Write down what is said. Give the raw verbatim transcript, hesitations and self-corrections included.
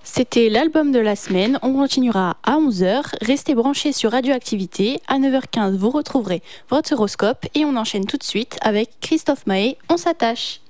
C'était l'album de la semaine. On continuera à onze heures. Restez branchés sur Radioactivité. À neuf heures quinze, vous retrouverez votre horoscope et on enchaîne tout de suite avec Christophe Maé. On s'attache.